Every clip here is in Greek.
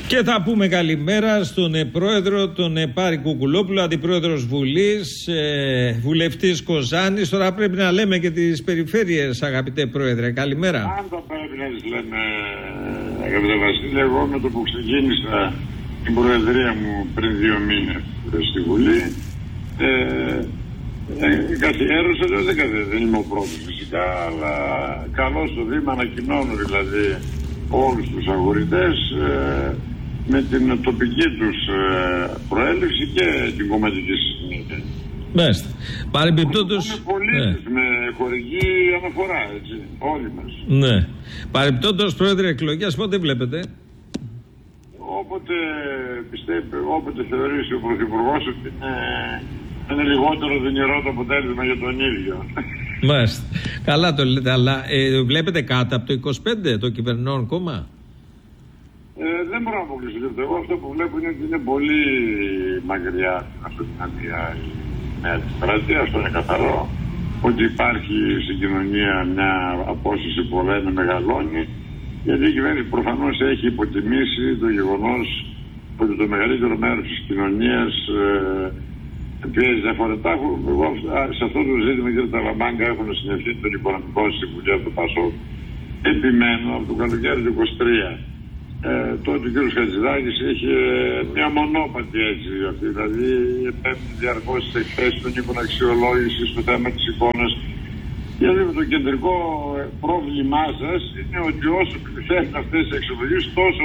Και θα πούμε καλημέρα στον πρόεδρο, τον Πάρη Κουκουλόπουλο, αντιπρόεδρος Βουλής, βουλευτής Κοζάνης. Τώρα πρέπει να λέμε και τις περιφέρειες, αγαπητέ πρόεδρε. Καλημέρα. Πάντα πρέπει να τις λέμε, αγαπητέ Βασίλη. Εγώ με το που ξεκίνησα την προεδρία μου πριν 2 μήνες στη Βουλή, καθιέρωσα, δεν είμαι ο πρώτος φυσικά, αλλά καλώ στο Δήμα ανακοινώνω δηλαδή όλους τους αγορητές με την τοπική τους προέλευση και την κομματική συνήθεια. Μάλιστα. Παρεμπιπτόντως. Είναι πολίτες με χωρική αναφορά, έτσι, όλοι μας. Ναι. Παρεμπιπτόντως, πρόεδρε, εκλογές πότε βλέπετε? Όποτε θεωρήσει ο Πρωθυπουργός ότι είναι λιγότερο δυνηρό το αποτέλεσμα για τον ίδιο. Μάλιστα. Καλά το λέτε, αλλά βλέπετε κάτω από το 25 το κυβερνών κόμμα? Δεν μπορώ να αποκλείσω. Εγώ αυτό που βλέπω είναι ότι είναι πολύ μακριά αυτή την αδεία η Νέα Δημοκρατία. Αυτό είναι καθαρό. Ότι υπάρχει στην κοινωνία μια απόσταση που όλα είναι μεγαλώνει. Γιατί η κυβέρνηση προφανώς έχει υποτιμήσει το γεγονός ότι το μεγαλύτερο μέρος της κοινωνίας πιέζει διαφορετικά. Εγώ σε αυτό το ζήτημα, κύριε Ταλαμπάγκα, έχω συνεχίσει τον οικονομικό συμβουλίο του ΠΑΣΟΚ. Επιμένω από το καλοκαίρι του 23. Τότε ο κ. Χατζηδάκης είχε μια μονόπατη έτσι, δηλαδή επέμεινε διαρκώς στις εκθέσεις των οίκων αξιολόγησης στο θέμα της εικόνας. Γιατί το κεντρικό πρόβλημά σας είναι ότι όσο πληθαίνουν αυτές τις αξιολογήσεις, τόσο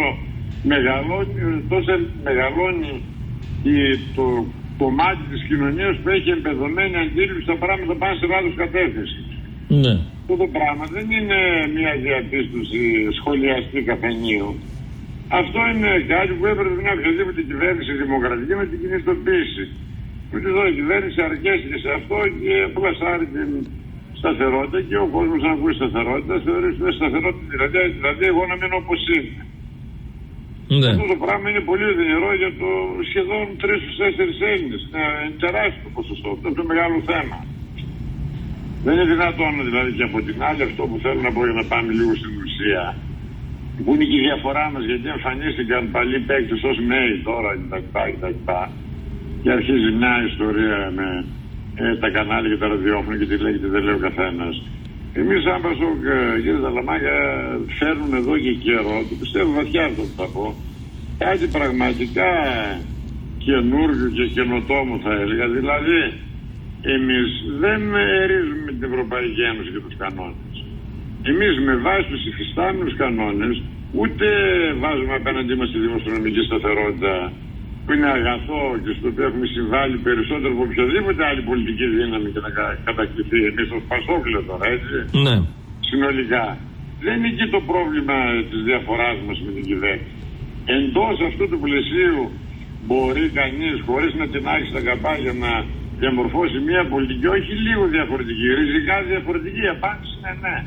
μεγαλώνει το κομμάτι της κοινωνίας που έχει εμπεδομένη αντίληψη τα πράγματα πάνε σε λάθος κατεύθυνση. Ναι. Αυτό το πράγμα δεν είναι μια διαπίστωση σχολιαστή καφενείου. Αυτό είναι κάτι που έπρεπε μια οποιαδήποτε κυβέρνηση δημοκρατική να την κινητοποιήσει. Ότι εδώ η κυβέρνηση αρκέστηκε σε αυτό και απλά σάρει την σταθερότητα και ο κόσμος αν ακούει σταθερότητα θεωρεί ότι είναι σταθερότητα. Δηλαδή εγώ να μείνω όπως είναι. Ναι. Αυτό το πράγμα είναι πολύ δυνερό για το σχεδόν 3 στους 4 Έλληνες. Είναι τεράστιο ποσοστό. Αυτό είναι το μεγάλο θέμα. Δεν είναι δυνατόν δηλαδή και από την άλλη αυτό που θέλω να πω για να πάμε λίγο στην ουσία. Που είναι και η διαφορά μας, γιατί εμφανίστηκαν παλιοί παίκτες ως νέοι τώρα κτλ. Και αρχίζει μια ιστορία με τα κανάλια και τα ραδιόφωνα και τι λέγεται δεν λέει ο καθένας. Εμείς σαν ΠΑΣΟΚ, κύριε Ταλαμάγκα, φέρνουμε εδώ και καιρό, το πιστεύω βαθιά αυτό που θα πω, κάτι πραγματικά καινούργιο και καινοτόμο θα έλεγα. Δηλαδή, εμείς δεν ερίζουμε την Ευρωπαϊκή Ένωση και τους κανόνες. Εμείς με βάση τους υφιστάμενους κανόνες ούτε βάζουμε απέναντί μας τη δημοσιονομική σταθερότητα που είναι αγαθό και στο οποίο έχουμε συμβάλει περισσότερο από οποιαδήποτε άλλη πολιτική δύναμη και να κατακτηθεί. Εμείς ως Πασόκλειο τώρα, έτσι. Ναι. Συνολικά. Δεν είναι εκεί το πρόβλημα της διαφοράς μας με την κυβέρνηση. Εντός αυτού του πλαισίου μπορεί κανείς χωρίς να τεινάξει τα καπάκια να διαμορφώσει μια πολιτική όχι λίγο διαφορετική, ριζικά διαφορετική. Η απάντηση είναι ναι.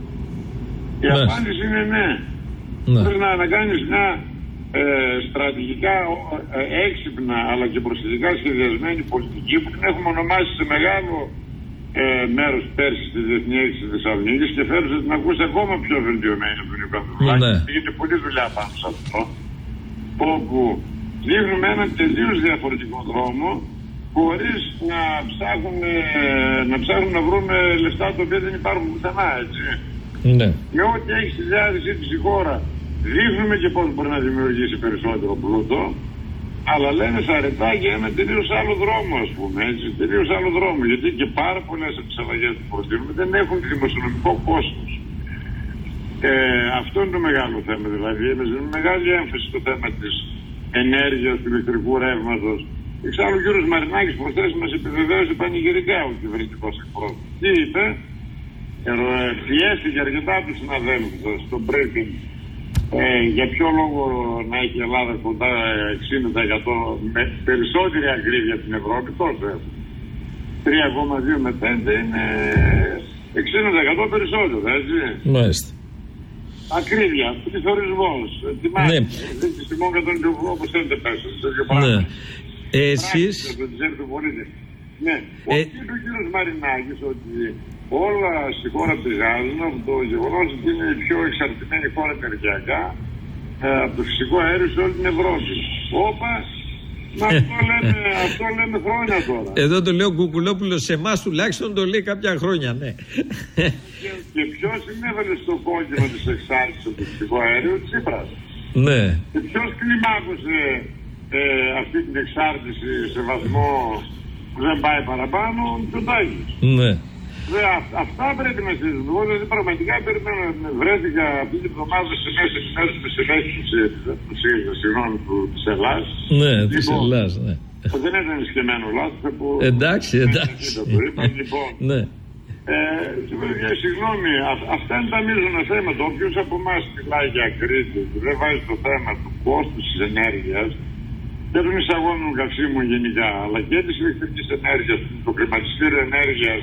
Η απάντηση είναι ναι. Πρέπει να κάνεις μια στρατηγικά έξυπνα αλλά και προσθετικά σχεδιασμένη πολιτική που την έχουμε ονομάσει σε μεγάλο μέρος πέρσι στη Διεθνή Έκθεση της Θεσσαλονίκης και φέρνω να την ακούσει ακόμα πιο βελτιωμένη από τον Ιωκανδρουλάκη. Γίνεται πολλή δουλειά πάνω σε αυτό, όπου δείχνουμε έναν τελείως διαφορετικό δρόμο χωρίς να ψάχνουν να βρούμε λεφτά τα οποία δεν υπάρχουν πουθενά, έτσι. Ναι. Με ό,τι έχει στη διάθεσή της η χώρα δείχνουμε και πώς μπορεί να δημιουργήσει περισσότερο πλούτο, αλλά λένε σαρετά για ένα τελείως άλλο δρόμο, ας πούμε, έτσι, τελείως άλλο δρόμο, γιατί και πάρα πολλές από τις αλλαγές που προτείνουμε δεν έχουν δημοσιονομικό κόστος. Αυτό είναι το μεγάλο θέμα, δηλαδή, εμείς δίνουμε μεγάλη έμφαση στο θέμα της ενέργειας, του ηλεκτρικού ρεύματος. Εξάλλου ο κ. Μαρινάκης προσθέσει μας επιβεβαίωσε πανηγυρικά ο κυβερνητικός εκπρόσωπος. Τι είπε? Πιέστηκε αρκετά από τους συναδέλφους στο briefing για ποιο λόγο να έχει η Ελλάδα κοντά 60% με περισσότερη ακρίβεια από την Ευρώπη. Τόσο 3,2 με 5 είναι 60% περισσότερο, έτσι. Μάλιστα. Ακρίβεια, πληθωρισμός, τιμάται, δεν τη τιμών κατά τον ίδιο όπως θέλετε πέσω. Ναι. Εσείς... Ναι, είπε ο κύριος Μαρινάκης ότι όλα στη χώρα πηγάζουν από το γεγονός ότι είναι η πιο εξαρτημένη χώρα ενεργειακά από το φυσικό αέριο σε όλη την Ευρώπη. Όπα, αυτό λέμε χρόνια τώρα. Εδώ το λέει ο Κουκουλόπουλος, σε εμάς τουλάχιστον το λέει κάποια χρόνια, ναι. Και ποιος συνέβαλε στο κόκκινο της εξάρτησης από το φυσικό αέριο? Τσίπρας. Ναι. Και ποιος κλιμάκωσε αυτή την εξάρτηση σε βαθμό που δεν πάει παραπάνω? Μητσοτάκης. Ναι. Αυτά πρέπει να συζητήσουμε. Εγώ δηλαδή πραγματικά βρέθηκα αυτή την εβδομάδα σε μέσα στη συνέχιση της Ελλάς. Ναι, της Ελλάς, ναι. Δεν ήταν σκεμμένο λάθος. Εντάξει. Λοιπόν, ναι. Συγγνώμη, αυτά είναι τα μείζωνα θέματα. Όποιος από εμάς μιλάει για κρίση, δεν βάζει το θέμα του κόστους της ενέργειας και των εισαγόμενων καυσίμων γενικά, αλλά και της ηλεκτρικής ενέργειας, το χρηματιστήριο ενέργειας,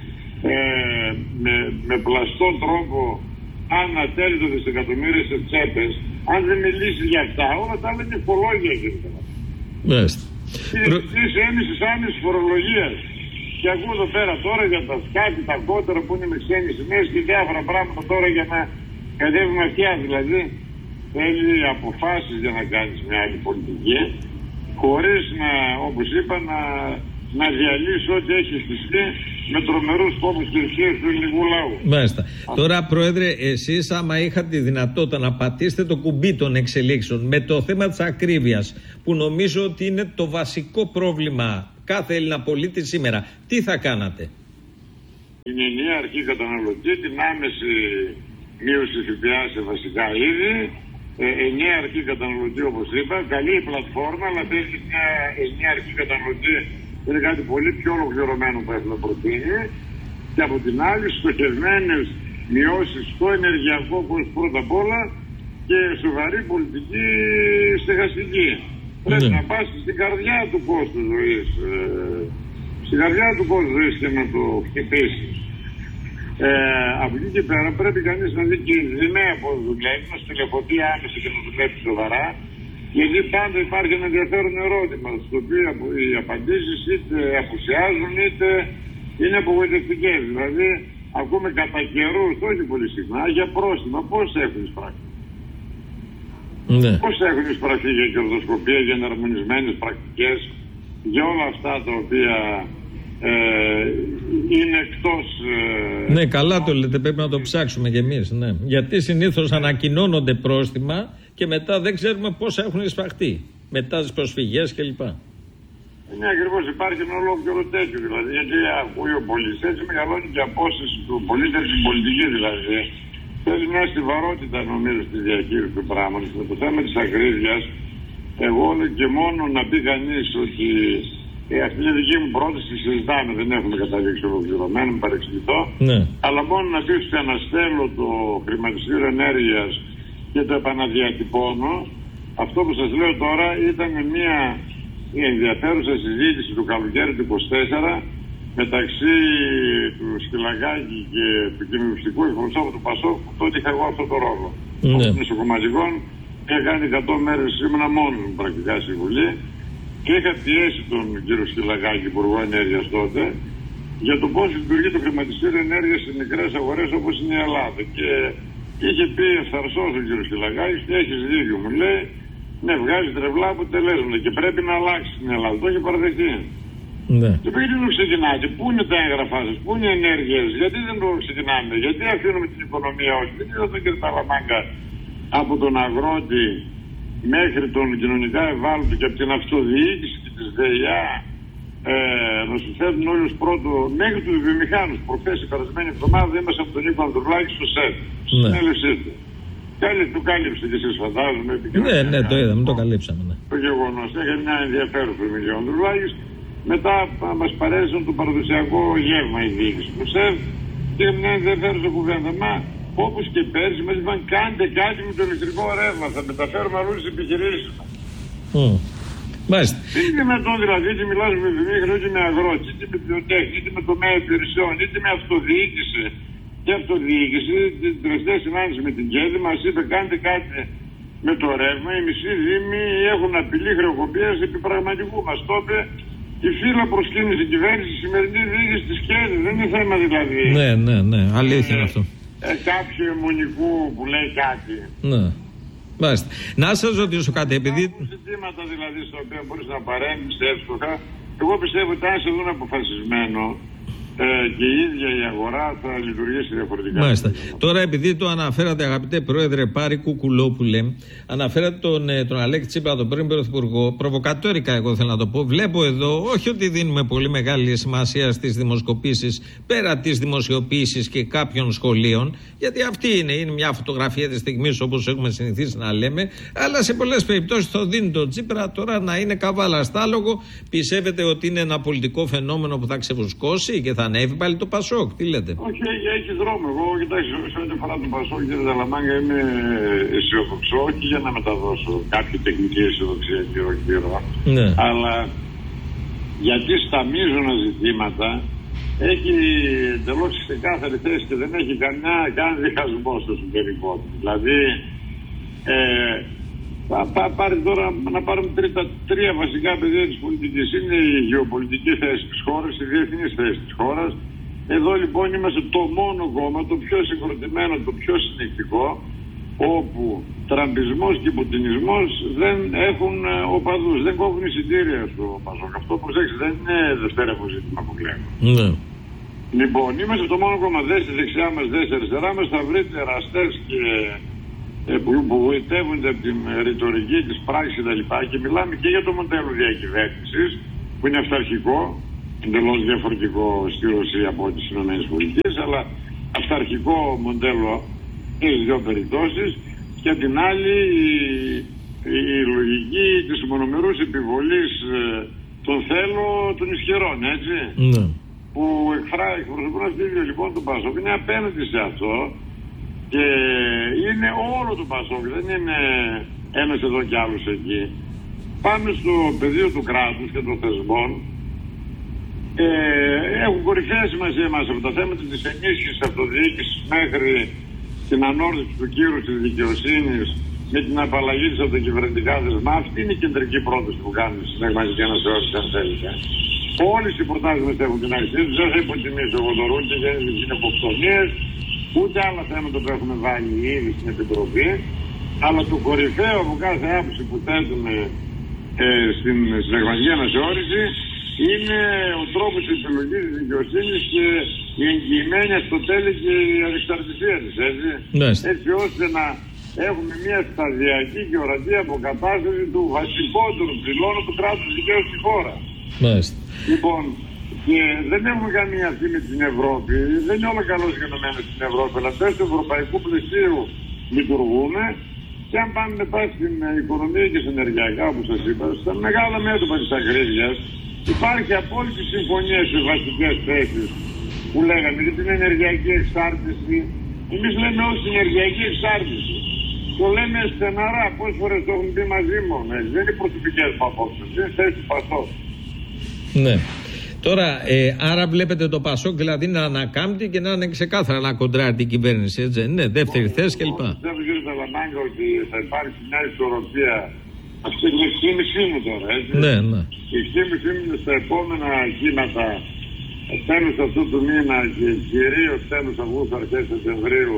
με πλαστό τρόπο ανατέλει το δισεκατομμύρια σε τσέπες, αν δεν μιλήσει για αυτά, όλα τα άλλα είναι υπολόγια γενικά. Μάλιστα. Της έμισης άμεσης φορολογίας. Και ακούω εδώ πέρα τώρα για τα σκάφη, τα κότερα που είναι με ξένες σημαίες και διάφορα πράγματα τώρα για να κατέβουμε αυτιά. Δηλαδή θέλει αποφάσεις για να κάνεις μια άλλη πολιτική, χωρίς να, όπως είπα, να διαλύσει ό,τι έχει στηθεί με τρομερούς κόπους και ισχύες του ελληνικού λαού. Μάλιστα. Τώρα, Πρόεδρε, εσείς άμα είχατε τη δυνατότητα να πατήσετε το κουμπί των εξελίξεων με το θέμα της ακρίβειας, που νομίζω ότι είναι το βασικό πρόβλημα κάθε Έλληνα πολίτη σήμερα, τι θα κάνατε? Την ενιαία αρχή καταναλωτή, την άμεση μείωση ΦΠΑ σε βασικά είδη, ενιαία αρχή καταναλωτή όπως είπα, καλή πλατφόρμα, αλλά θέλει μια ενιαία αρχή καταναλωτή, είναι κάτι πολύ πιο ολοκληρωμένο που έχουμε προτείνει, και από την άλλη στοχευμένες μειώσεις στο ενεργειακό κόστος πρώτα απ' όλα και σοβαρή πολιτική στεγαστική. Πρέπει να πας στην καρδιά του κόστου ζωής, στην καρδιά του κόστου ζωής και να το χτυπήσεις. Από εκεί και πέρα πρέπει κανείς να δει και η ζημαία πώς δουλεύει, να στελεχωθεί άμεσα και να δουλεύει σοβαρά, γιατί πάντα υπάρχει ένα ενδιαφέρον ερώτημα, στο οποίο οι απαντήσεις είτε απουσιάζουν είτε είναι απογοητευτικές. Δηλαδή ακούμε κατά καιρούς, όχι πολύ συχνά, για πρόστιμα. Πώς έχουν εισπραχθεί? Ναι. Πώς έχουν εισπραχθεί για κερδοσκοπία, για εναρμονισμένες πρακτικές, για όλα αυτά τα οποία είναι εκτός... Ναι, καλά το λέτε, πρέπει να το ψάξουμε κι εμείς. Ναι. Γιατί συνήθως ανακοινώνονται πρόστιμα και μετά δεν ξέρουμε πώς έχουν εισπραχθεί. Μετά τις προσφυγές κλπ. Ναι, ακριβώς, υπάρχει ένα ολόκληρο τέτοιο δηλαδή. Γιατί ακούει ο πολίτης, έτσι μεγαλώνει και απόσταση του πολίτη στην πολιτική δηλαδή. Θέλει μια στιβαρότητα νομίζω στη διαχείριση του πράγματος. Με το θέμα της ακρίβειας, εγώ όλο και μόνο να πει κανείς ότι αυτή είναι δική μου πρόταση, συζητάμε, δεν έχουμε καταλήξει ολοκληρωμένο, μην παρεξηγηθώ. Ναι. Αλλά μόνο να πει ότι αναστέλω το χρηματιστήριο ενέργειας και το επαναδιατυπώνω. Αυτό που σας λέω τώρα ήταν μια ενδιαφέρουσα συζήτηση του καλοκαίρι του 24 μεταξύ του Σκυλακάκη και του κοινοβουλευτικού εκπροσώπου του Πασόκ, που τότε είχα εγώ αυτό το ρόλο. Ναι. Των ισοκομματικών είχα κάνει 100 μέρες, ήμουνα μόνος μου πρακτικά στη Βουλή και είχα πιέσει τον κύριο Σκυλακάκη, Υπουργό Ενέργειας τότε, για το πώς λειτουργεί το χρηματιστήριο ενέργειας στις μικρές αγορές όπως είναι η Ελλάδα. Και είχε πει ευθαρσός ο κύριος Σκυλακάκης και έχεις δίκιο, μου λέει, ναι, βγάζει τρευλά αποτελέσματα και πρέπει να αλλάξει στην Ελλάδα. Το έχει παραδεχτεί. Ναι. Και γιατί δεν το ξεκινάτε, πού είναι τα έγγραφά σας, πού είναι οι ενέργειες, γιατί δεν το ξεκινάμε, γιατί αφήνουμε την οικονομία όχι? Γιατί δεν τον κύριε Ταλαμάγκα από τον αγρότη μέχρι τον κοινωνικά ευάλωτο και από την αυτοδιοίκηση και της ΔΕΙΑ να σου φέρνουν όλους πρώτο, μέχρι τους βιομηχάνους. Προχθές η περασμένη εβδομάδα είμαστε από τον Νίκο Ανδρουλάκη στο ΣΕΤ. Ναι. Συνέλευσή του. Το κάλυψε και εσείς φαντάζομαι. Ναι, το είδαμε, το καλύψαμε. Ναι. Το γεγονός. Έχει μια ενδιαφέρουσα ο Νίκο Ανδρουλάκης. Μετά μας παρέζουν το παραδοσιακό γεύμα η διοίκηση του ΣΕΤ και μια ενδιαφέρουσα κουβέντα. Μα όπως και πέρσι μας είπαν κάντε κάτι με το ηλεκτρικό ρεύμα. Θα μεταφέρουμε αλλού τις επιχειρήσεις μας. Μάλιστα. Είναι δυνατόν δηλαδή, είτε μιλάς με βιομήχανο, είτε με αγρότη, είτε με βιοτέχνη, είτε με τομέα υπηρεσιών, είτε με αυτοδιοίκηση. Και αυτοδιοίκηση, την τελευταία συνάντηση με την ΚΕΔ μας είπε κάντε κάτι με το ρεύμα. Οι μισοί δήμοι έχουν απειλή χρεοκοπίας επί πραγματικού. Μας το είπε η φύλλα προσκύνηση κυβέρνηση, η σημερινή διοίκηση της ΚΕΔ. Δεν είναι θέμα δηλαδή. Ναι, αλήθεια είναι αυτό. Κάποιου αιμονικού που λέει κάτι. Ναι. Μάλιστα. Να σας ρωτήσω κάτι, επειδή. Ζητήματα δηλαδή στα οποία μπορείς να παρέμβεις εύστοχα. Εγώ πιστεύω ότι αν σε δουν αποφασισμένο και η ίδια η αγορά θα λειτουργήσει διαφορετικά. Μάλιστα. Τώρα, επειδή το αναφέρατε, αγαπητέ Πρόεδρε Πάρη Κουκουλόπουλε, αναφέρατε τον Αλέξη Τσίπρα, τον πρώην Πρωθυπουργό, προβοκατόρικα, εγώ θέλω να το πω. Βλέπω εδώ, όχι ότι δίνουμε πολύ μεγάλη σημασία στις δημοσκοπήσεις, πέρα της δημοσιοποίησης και κάποιων σχολείων, γιατί αυτή είναι μια φωτογραφία της στιγμής, όπως έχουμε συνηθίσει να λέμε, αλλά σε πολλές περιπτώσεις το δίνει το Τσίπρα. Τώρα να είναι καβάλα στάλογο, πιστεύετε ότι είναι ένα πολιτικό φαινόμενο που θα ξεφουσκώσει και θα ανέβει πάλι το Πασόκ? Τι λέτε? Όχι, έχει δρόμο. Εγώ, κοιτάξτε, σε ό,τι αφορά το Πασόκ, κύριε Δαλαμάγκα, είμαι αισιόδοξο, όχι για να μεταδώσω κάποια τεχνική αισιοδοξία και οχυρό, ναι, αλλά γιατί στα μείζωνα ζητήματα έχει εντελώς ξεκάθαρη θέση και δεν έχει κανένα διχασμό στο εσωτερικό του. Δηλαδή, πάρει τώρα να πάρουμε τρία βασικά πεδία της πολιτικής. Είναι η γεωπολιτική θέση της χώρας, η διεθνής θέση της χώρας. Εδώ λοιπόν είμαστε το μόνο κόμμα, το πιο συγκροτημένο, το πιο συνεκτικό, όπου τραμπισμός και πουτινισμός δεν έχουν οπαδούς, δεν κόβουν εισιτήρια στο Πασόκ. Αυτό προσέξτε, δεν είναι δευτερεύον ζήτημα που λέμε. Ναι. Λοιπόν, είμαστε το μόνο κόμμα, δε στη δεξιά μας, δε στη αριστερά μας, θα βρείτε εραστές και που γοητεύονται από την ρητορική της πράξης κτλ. Και μιλάμε και για το μοντέλο διακυβέρνησης που είναι αυταρχικό, εντελώς διαφορετικό στη Ρωσία από τις ΗΠΑ, αλλά αυταρχικό μοντέλο και στις δύο περιπτώσεις, και απ' την άλλη η λογική της μονομερούς επιβολής των θέλω των ισχυρών, έτσι, ναι, που εκπροσωπούν αυτό λοιπόν το Πασόκ, είναι απέναντι σε αυτό. Και είναι όλο το Πασόκ, δεν είναι ένας εδώ κι άλλος εκεί. Πάμε στο πεδίο του κράτους και των θεσμών. Έχουν κορυφαία σημασία μας από τα θέματα της ενίσχυσης αυτοδιοίκησης μέχρι την ανόρθωση του κύρους της δικαιοσύνης με την απαλλαγή της από τα κυβερνητικά θεσμά. Αυτή είναι η κεντρική πρόταση που κάνουμε στη συνταγματική αναθεώρηση, αν θέλετε. Όλες οι προτάσεις μας έχουν την αρχή τους. Δεν θα υποτιμήσω εγώ το Ρούκι, δεν είναι αποκτονίες, ούτε άλλα θέματα που έχουμε βάλει ήδη στην Επιτροπή, αλλά το κορυφαίο από κάθε άποψη που θέτουμε στην συνταγματική αναθεώρηση είναι ο τρόπος της επιλογής της δικαιοσύνης και η εγγυημένη στο τέλος και η ανεξαρτησία της, έτσι. Έτσι ώστε να έχουμε μια σταδιακή και ορατή αποκατάσταση του βασικότερου πυλώνα του κράτους δικαίου στη χώρα. Λοιπόν, και δεν έχουμε καμία αυτή με την Ευρώπη, δεν είναι όλα καλώς γενωμένα στην Ευρώπη, αλλά μέσω του ευρωπαϊκού πλαισίου λειτουργούμε. Και αν πάμε μετά στην οικονομία και στα ενεργειακά, όπως σας είπα, στα μεγάλα μέτωπα της ακρίβειας, υπάρχει απόλυτη συμφωνία σε βασικές θέσεις που λέγαμε για την ενεργειακή εξάρτηση. Εμείς λέμε όχι στην ενεργειακή εξάρτηση. Το λέμε στεναρά, πόσες φορές το έχουν πει μαζί μου. Δεν είναι προσωπικές μου απόψεις, είναι θέση του Πασόκ. Ναι. Τώρα, άρα βλέπετε το Πασόκ δηλαδή να ανακάμπτει και να είναι ξεκάθαρα να κοντράρει την κυβέρνηση, έτσι? Ναι, δεύτερη θέση κλπ. Πιστεύω, κύριε Ταλαμάγκα, ότι θα υπάρξει μια ισορροπία. Αυτή είναι η εκτίμησή μου τώρα, έτσι. Ναι, ναι. Η εκτίμησή μου στα επόμενα κύματα, τέλος αυτού του μήνα και κυρίως τέλος Αυγούστου, αρχές Σεπτεμβρίου,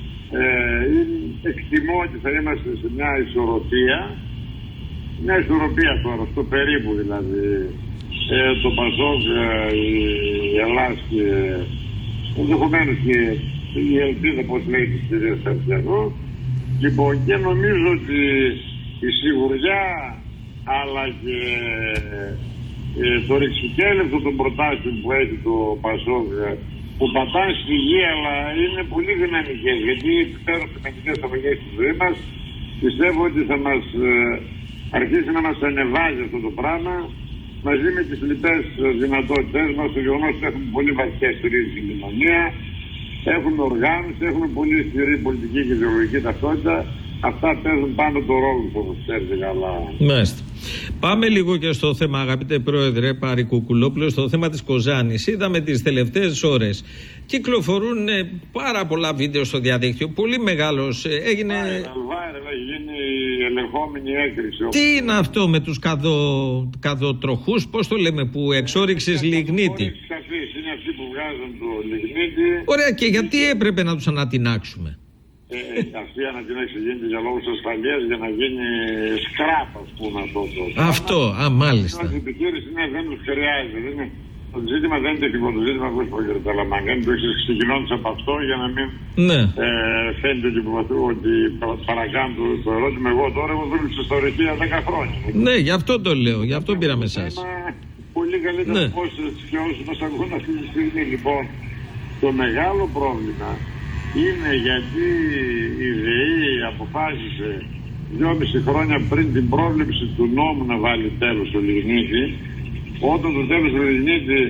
εκτιμώ ότι θα είμαστε σε μια ισορροπία. Μια ισορροπία τώρα, στο περίπου δηλαδή. Το Πασόκ, η Ελλάδα και ενδεχομένως και η ελπίδα, όπως λέει της κυρίας Σαρτσιανού. Λοιπόν, και νομίζω ότι η σιγουριά αλλά και το ρηξικέλευτο των προτάσεων που έχει το Πασόκ, που πατάνε στη γη αλλά είναι πολύ δυναμικές, γιατί φέρουν σημαντικές αλλαγές στη ζωή μας, πιστεύω ότι θα μας αρχίσει να μας ανεβάζει αυτό το πράγμα. Μαζί με τις λοιπές δυνατότητες μας, το γεγονός ότι έχουμε πολύ βασικές στηρίζεις στην κοινωνία, έχουμε οργάνωση, έχουμε πολύ ισχυρή πολιτική και ιδεολογική ταυτότητα. Αυτά παίζουν πάνω το ρόλο του, όπως ξέρετε καλά. Μάλιστα. Πάμε λίγο και στο θέμα, αγαπητέ Πρόεδρε Πάρη Κουκουλόπουλο, στο θέμα της Κοζάνης. Είδαμε τις τελευταίες ώρες. Κυκλοφορούν πάρα πολλά βίντεο στο διαδίκτυο. Πολύ μεγάλος έγινε. Γίνει η ελεγχόμενη έκρηξη. Τι είναι αυτό με τους καδοτροχούς, πώς το λέμε, που εξόριξες λιγνίτη? Είναι αυτοί που βγάζουν το λιγνίτη. Ωραία, και γιατί έπρεπε να τους ανατινάξουμε? Αυτή ανακοίνωση γίνεται για λόγους ασφαλείας, για να γίνει σκράπ, ας πούμε, αυτό. Μάλιστα. Η επιχείρηση, ναι, δεν τους χρειάζεται. Το ζήτημα δεν είναι τεχνικό, το ζήτημα που έχει ο κ. Ταλαμάγκα. Είναι το εξής, ξεκινώντας από αυτό για να μην φαίνεται ότι παρακάνω το ερώτημα. Εγώ τώρα δούλεψα στο Ρεχεία 10 χρόνια. Ναι, γι' αυτό το λέω, γι' αυτό πήραμε εσάς. Πολύ καλύτερα από όσους και όσους μας ακούν αυτή τη στιγμή. Λοιπόν, το μεγάλο πρόβλημα είναι γιατί η ΔΕΗ αποφάσισε 2,5 χρόνια πριν την πρόβλεψη του νόμου να βάλει τέλος στο λιγνίτη. Όταν το τέλος του λιγνίτη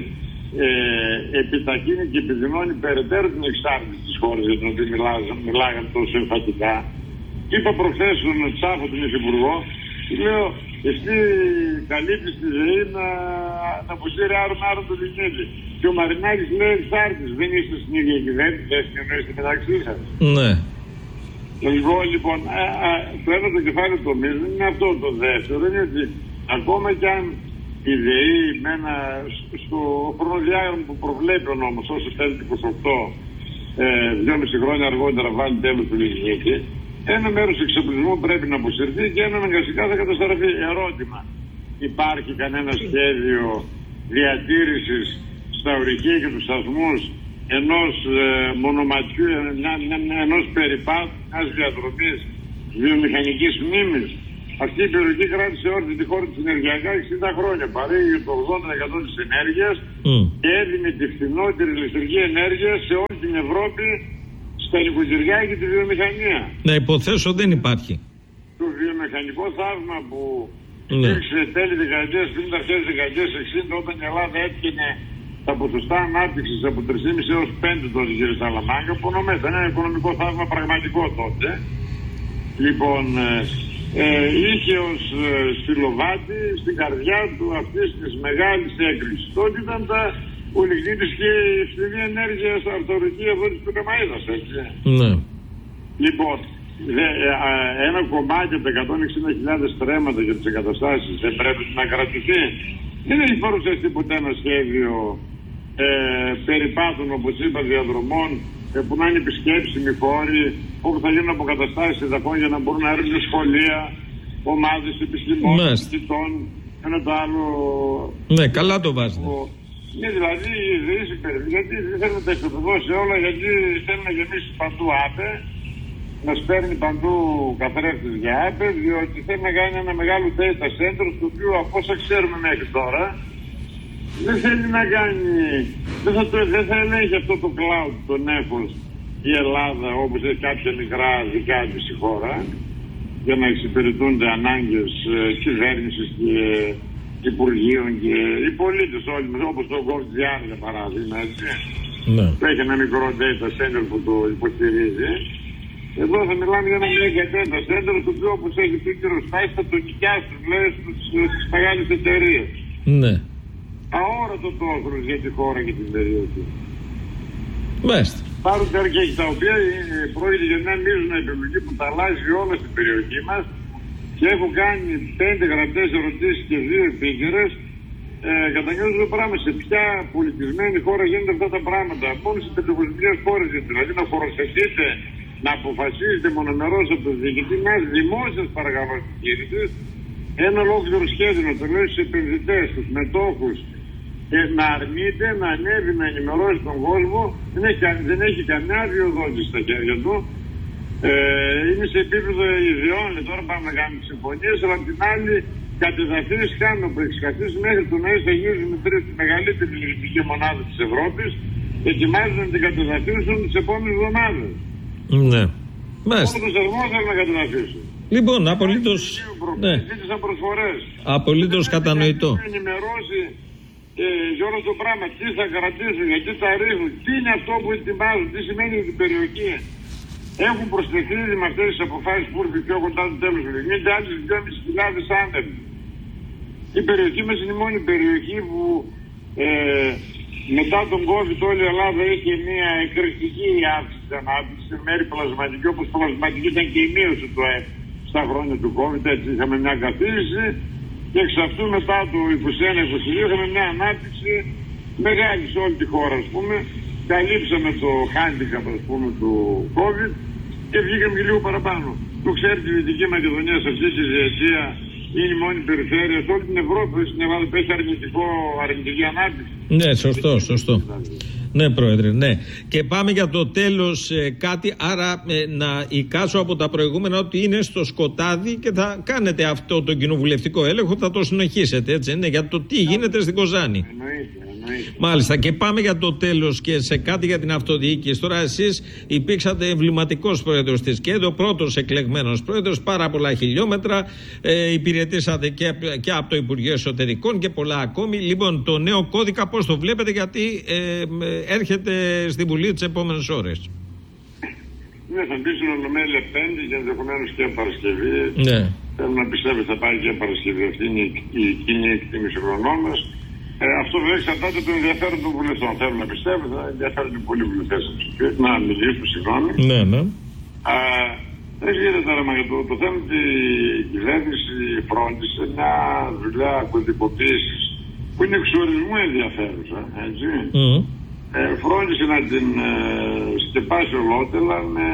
επιταχύνει και επιδεινώνει περαιτέρω την εξάρτηση της χώρας, για την οποία μιλάγαμε τόσο εμφατικά. Είπα προχθές στον Τσάφο, τον Υφυπουργό, λέω, εσύ καλύπτεις τη ΔΕΗ να αποσύρει άρον το λιγνίτη. Και ο Μαρινάκης λέει εξάρτηση, δεν είστε στην ίδια κυβέρνηση, δεν συνεννοείστε μεταξύ σας. Ναι. Λοιπόν, το ένα το κεφάλαιο το μείζον είναι αυτό. Το δεύτερο είναι ότι ακόμα κι αν η ΔΕΗ στο χρονοδιάγραμμα που προβλέπει ο νόμος, όσο θέλει 28, 2,5 χρόνια αργότερα βάλει τέλος του λιγνίτη, ένα μέρος εξοπλισμού πρέπει να αποσυρθεί και ένα αναγκαστικά θα καταστραφεί. Ερώτημα, υπάρχει κανένα σχέδιο διατήρησης στα ορυχεία και τους σταθμούς ενός μονοματιού, ενός περιπάτου, μιας διαδρομής βιομηχανικής μνήμης? Αυτή η περιοχή κράτησε όρθια τη χώρα της ενεργειακά 60 χρόνια. Παρήγει το 80% της ενέργειας και έδινε τη φθηνότερη ηλεκτρική ενέργεια σε όλη την Ευρώπη, στα νοικοκυριά και τη βιομηχανία. Να υποθέσω δεν υπάρχει. Το βιομηχανικό θαύμα που υπήρξε τέλη δεκαετίας 50, αρχές δεκαετίας 60, όταν η Ελλάδα έτυχε τα ποσοστά ανάπτυξης από 3,5 έως 5 τότε, κύριε Ταλαμάγκα, που ονομέται ένα οικονομικό θαύμα πραγματικό τότε. Λοιπόν, είχε ως στυλοβάτη στην καρδιά του αυτής της μεγάλης έκρηξης. Τότε ήταν ο λιγνίτης και η φθηνή ενέργεια στα αυτορυχεία εδώ της Πικαμαΐδας, έτσι. Ναι. Λοιπόν, ένα κομμάτι από τα 160.000 στρέμματα για τις εγκαταστάσεις δεν πρέπει να κρατηθεί. Δεν έχει παρουσιαστεί ποτέ ένα σχέδιο περιπάτων, όπως είπα, διαδρομών, που να είναι επισκέψιμοι χώροι, όπου θα γίνουν αποκαταστάσεις εδαφών για να μπορούν να έρθουν σχολεία, ομάδες επιστημόνων, φοιτητών, ένα το άλλο. Ναι, καλά το βάζετε. Ναι, δηλαδή η ΔΕΗ συμπεριφέρει, γιατί δεν θέλουν να τα εξοδώσει όλα, γιατί θέλουν να γεμίσει παντού ΑΠΕ, να σπέρνει παντού καθρέφτες για ΑΠΕ, διότι θέλει να κάνει ένα μεγάλο data center, στο οποίο από όσα ξέρουμε μέχρι τώρα, δεν θέλει να κάνει, δεν θα ελέγχει αυτό το cloud, το νέφος, η Ελλάδα, όπως έχει κάποια μικρά δικά της η χώρα, για να εξυπηρετούνται ανάγκες κυβέρνησης και υπουργείων και οι πολίτες όλοι μας, όπως το GovGR για παράδειγμα, έτσι. Ναι. Έχει ένα μικρό data center που το υποστηρίζει. Εδώ θα μιλάμε για ένα mega data center, το οποίο, όπως έχει πει ο κ. Στάις, θα το νοικιάσει, λέει, στις μεγάλες εταιρείες. Ναι. Αόρατο το όφελος για τη χώρα και την περιοχή. Μάλιστα. Πάρουν και τα οποία πρόκειται για μια μείζωνα επιλογή που τα αλλάζει όλα στην περιοχή μας, και έχω κάνει 5 γραπτές ερωτήσεις και 2 επίκαιρες. Κατανιώζω το πράγμα σε ποια πολιτισμένη χώρα γίνονται αυτά τα πράγματα. Μόνο σε πεντακοσμικές χώρες, δηλαδή να φοροθετείτε, να αποφασίζετε μονομερώς από το διοικητή μιας δημόσιας παρακαλώ επιχείρησης ένα ολόκληρο σχέδιο να το λέει στους επενδυτές, στους μετόχους, να αρνείται να ανέβει να ενημερώσει τον κόσμο. Δεν έχει καμιά αδειοδότηση στα χέρια του. Είναι σε επίπεδο ιδιών, τώρα πάμε να κάνουμε συμφωνίες, αλλά απ' την άλλη κατεδαφίσεις κάνουμε από εξκαθίσεις μέχρι το να θα γύρουν τη μεγαλύτερη λογιστική μονάδα της Ευρώπης, ετοιμάζουν να την κατεδαφίσουν τις επόμενες εβδομάδες. Ναι. Μάλιστα. Όλο το σερμό θέλουν να κατεδαφίσουν. Λοιπόν, απολύτως. Ναι. Απολύτως κατανοητό. Να ενημερώσει για όλο το πράγμα, τι θα κρατήσουν, γιατί θα ρίχνουν, τι είναι αυτό που ετοιμάζουν, τι σημαίνει για την περιοχή. Έχουν προσθεθεί με αυτές τις αποφάσεις που ήρθαν πιο κοντά του τέλους του λιγνίτη άλλες 2.500 άνθρωποι. Η περιοχή μας είναι η μόνη περιοχή που μετά τον COVID όλη η Ελλάδα είχε μια εκρηκτική αύξηση της ανάπτυξης σε μέρη πλασματική, όπως πλασματική ήταν και η μείωση του ΑΕΠ στα χρόνια του COVID. Έτσι είχαμε μια καθίστηση και εξ αυτού μετά το 2021-2022 είχαμε μια ανάπτυξη μεγάλη σε όλη τη χώρα, ας πούμε. Καλύψαμε το handicap, ας πούμε, του COVID και βγήκαμε και λίγο παραπάνω. Το ξέρει τη Δυτική Μακεδονία σε αυτή τη διετία είναι η μόνη περιφέρεια σε όλη την Ευρώπη στην Ελλάδα που έχει αρνητική ανάπτυξη. Ναι, σωστό. Ναι, Πρόεδρε, ναι. Και πάμε για το τέλος κάτι, άρα να εικάσω από τα προηγούμενα ότι είναι στο σκοτάδι και θα κάνετε αυτό το κοινοβουλευτικό έλεγχο, θα το συνεχίσετε, έτσι, ναι, για το τι γίνεται στην Κοζάνη. Εννοείται. Μάλιστα, και πάμε για το τέλος και σε κάτι για την αυτοδιοίκηση. Τώρα εσείς υπήρξατε εμβληματικός πρόεδρος της ΚΕΔ, πρώτος εκλεγμένος πρόεδρος, πάρα πολλά χιλιόμετρα, υπηρετήσατε και από το Υπουργείο Εσωτερικών και πολλά ακόμη. Λοιπόν, το νέο κώδικα πώς το βλέπετε, γιατί έρχεται στη Βουλή τις επόμενες ώρες? Ναι, θα μπει στην Ολομέλεια Πέμπτη και ενδεχομένως και Παρασκευή. Ναι. Θέλω να πιστεύω θα πάει και Παρασκευή. Αυτή είναι η κοινή εκτίμηση χρονών μας. Αυτό βέβαια εξαρτάται από το ενδιαφέρον των βουλευτών. Θέλω να πιστεύω, θα ενδιαφέρονται πολλοί βουλευτές να μιλήσουν, συγγνώμη. Ναι. Δεν γίνεται τώρα για το θέμα ότι η κυβέρνηση φρόντισε μια δουλειά κωδικοποίησης που είναι εξορισμού ενδιαφέρουσα, έτσι. Φρόντισε να την σκεπάσει ολότελα με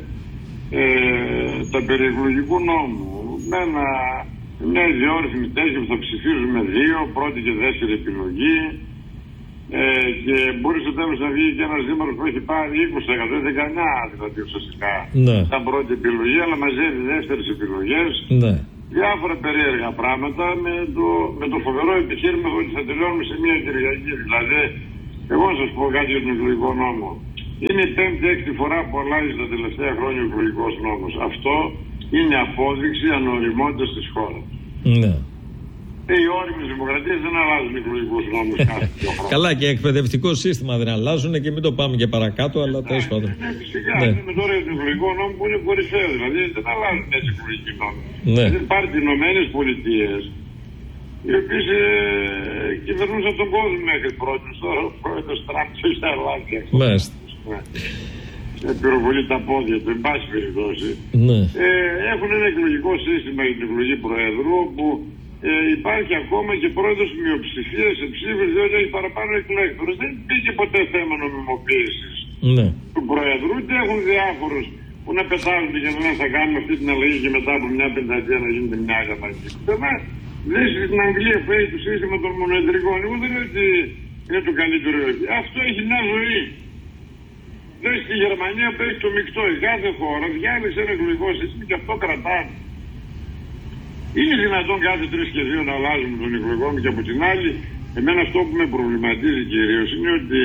τα περιεκλογικού νόμου, με μια ιδιόρυθμη τέχνη που θα ψηφίζουμε 2, πρώτη και δεύτερη επιλογή, και μπορεί στο τέλος να βγει και ένας δήμαρχος που έχει πάρει 20%, 19% δηλαδή ουσιαστικά σαν πρώτη επιλογή, αλλά μαζεύει δεύτερες επιλογές. Ναι. Διάφορα περίεργα πράγματα με το φοβερό επιχείρημα ότι θα τελειώνουμε σε μια Κυριακή. Δηλαδή, εγώ να σας πω κάτι για τον εκλογικό νόμο. Είναι η 5η-6η φορά που αλλάζει τα τελευταία χρόνια ο εκλογικός νόμος. Αυτό είναι απόδειξη ανοριμότητας της χώρας. Ναι. Οι όριμες δημοκρατίες δεν αλλάζουν εκλογικούς νόμους κάθε 2 χρόνια. Καλά, και εκπαιδευτικό σύστημα δεν αλλάζουν και μην το πάμε και παρακάτω, αλλά τέλος πάντων. Ναι, φυσικά. Λέμε τώρα για τον εκλογικό νόμο που είναι κορυφαίο. Δηλαδή δεν αλλάζουν έτσι εκλογικοί νόμοι. Ναι. Δηλαδή υπάρχουν οι Ηνωμένες Πολιτείες, οι οποίες κυβερνούσαν τον κόσμο μέχρι πρώτη. Τώρα ο πρόεδρος Τραμπ το έχει αλλάξει. Μάλιστα. Πυροβολεί τα πόδια του, εν πάση περιπτώσει. Ναι. Έχουν ένα εκλογικό σύστημα για την εκλογή Προέδρου, όπου υπάρχει ακόμα και πρόεδρος μειοψηφία σε ψήφους, διότι έχει παραπάνω εκλέκτορες. Δεν υπήρχε ποτέ θέμα νομιμοποίησης του Προέδρου, ούτε έχουν διάφορους που να πετάγονται και να λένε θα κάνουμε αυτή την αλλαγή και μετά από μια πενταετία να γίνεται μια άλλη αλλαγή. Δεν στην Αγγλία που έχει το σύστημα των μονοεδρικών, εγώ δεν είναι ότι είναι το καλύτερο. Αυτό έχει μια ζωή. Δεν στη Γερμανία που έχει το μεικτό, η κάθε χώρα διάλεξε ένα εκλογικό σύστημα και αυτό κρατάει. Είναι δυνατόν κάθε 3 και 2 να αλλάζουμε τον εκλογικό μου? Και από την άλλη, εμένα αυτό που με προβληματίζει κυρίως είναι ότι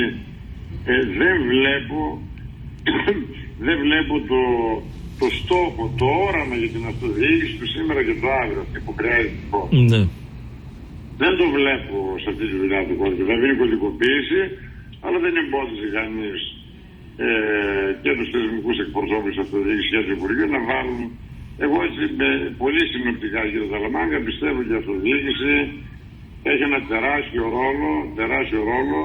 δεν βλέπω το στόχο, το όραμα για την αυτοδιοίκηση του σήμερα και το αύριο, αυτή που χρειάζεται η χώρα. Ναι. Δεν το βλέπω σε αυτή τη δουλειά του κόσμου. Δηλαδή είναι κωδικοποίηση, αλλά δεν εμπόδιζε κανείς και τους θεσμικούς εκπροσώπους αυτοδιοίκησης και του Υπουργείου να βάλουν. Εγώ έτσι πολύ συνοπτικά, κύριε Σαλαμάγκα, πιστεύω ότι η αυτοδιοίκηση έχει ένα τεράστιο ρόλο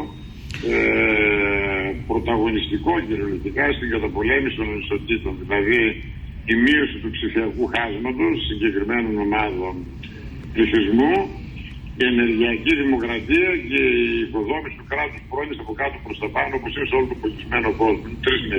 πρωταγωνιστικό κυριολεκτικά στην καταπολέμηση των ανισοτήτων. Δηλαδή η μείωση του ψηφιακού χάσματος συγκεκριμένων ομάδων πληθυσμού, η ενεργειακή δημοκρατία και η οικοδόμηση του κράτους πρόνοιας από κάτω προς τα πάνω, όπως είναι σε όλο τον πολιτισμένο κόσμο. 3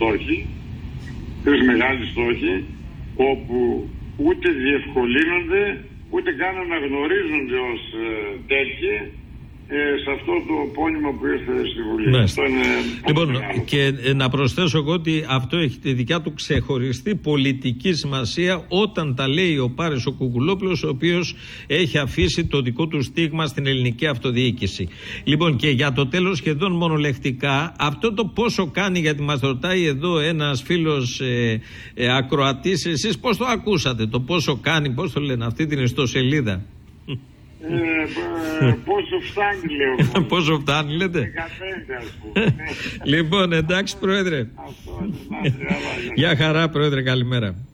μεγάλοι στόχοι, όπου ούτε διευκολύνονται, ούτε καν αναγνωρίζονται ως τέτοιοι σε αυτό το πόνημα που ήρθε στη Βουλή. Αυτό είναι λοιπόν, και να προσθέσω εγώ ότι αυτό έχει τη δικιά του ξεχωριστή πολιτική σημασία όταν τα λέει ο Πάρης ο Κουκουλόπουλος, ο οποίος έχει αφήσει το δικό του στίγμα στην ελληνική αυτοδιοίκηση. Λοιπόν, και για το τέλος, σχεδόν μονολεκτικά, αυτό το πόσο κάνει, γιατί μας ρωτάει εδώ ένας φίλος ακροατής, εσείς πώς το ακούσατε, το πόσο κάνει, πώς το λένε, αυτή την ιστοσελίδα? Πόσο φτάνει, λέω. Πόσο φτάνει, λέτε? 15, ας πούμε. Λοιπόν, εντάξει, Πρόεδρε. Γεια χαρά, Πρόεδρε, καλημέρα.